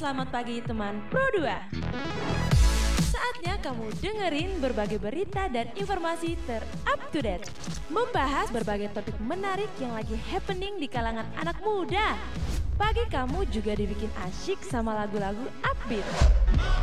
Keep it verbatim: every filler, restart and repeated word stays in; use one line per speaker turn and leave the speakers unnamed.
selamat pagi teman Pro dua. Saatnya kamu dengerin berbagai berita dan informasi ter-up to date. Membahas berbagai topik menarik yang lagi happening di kalangan anak muda. Pagi kamu juga dibikin asyik sama lagu-lagu upbeat.